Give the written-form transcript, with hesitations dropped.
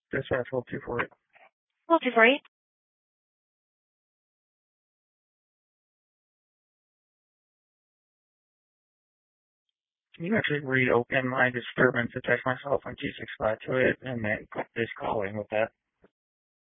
Dispatch 1224. Well, 248. Can you actually reopen my disturbance to text myself on 265 to it and then just calling with that?